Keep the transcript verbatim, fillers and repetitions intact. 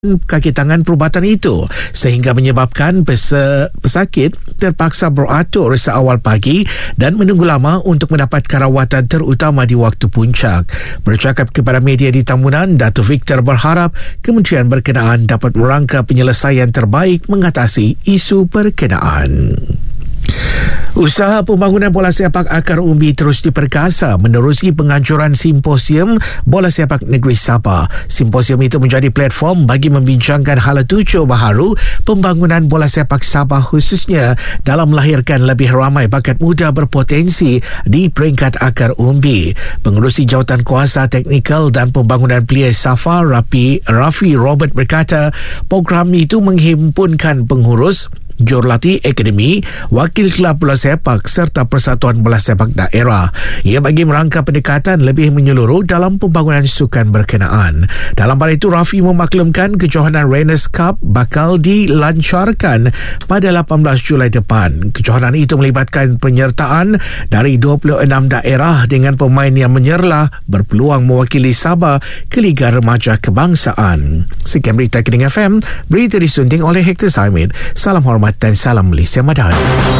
kaki tangan perubatan itu sehingga menyebabkan pes- pesakit terpaksa beratur seawal pagi dan menunggu lama untuk mendapat rawatan terutama di waktu puncak. Bercakap kepada media di Tambunan, Datuk Victor berharap kementerian berkenaan dapat merangka penyelesaian terbaik mengatasi isu berkenaan. Usaha pembangunan bola sepak akar umbi terus diperkasa menerusi penganjuran simposium bola sepak negeri Sabah. Simposium itu menjadi platform bagi membincangkan hala tuju baharu pembangunan bola sepak Sabah, khususnya dalam melahirkan lebih ramai bakat muda berpotensi di peringkat akar umbi. Pengerusi Jawatan Kuasa Teknikal dan Pembangunan Belia Safa, Rafi, Rafi Robert berkata, program itu menghimpunkan pengurus, jurulatih akademi, wakil kelab bola sepak serta Persatuan Bola Sepak Daerah. Ia bagi merangka pendekatan lebih menyeluruh dalam pembangunan sukan berkenaan. Dalam hal itu, Rafi memaklumkan kejohanan Rainers Cup bakal dilancarkan pada lapan belas Julai depan. Kejohanan itu melibatkan penyertaan dari dua puluh enam daerah dengan pemain yang menyerlah berpeluang mewakili Sabah ke Liga Remaja Kebangsaan. Sekian berita Kening F M, berita disunting oleh Hector Simon. Salam hormat dan salam Malaysia Madahan.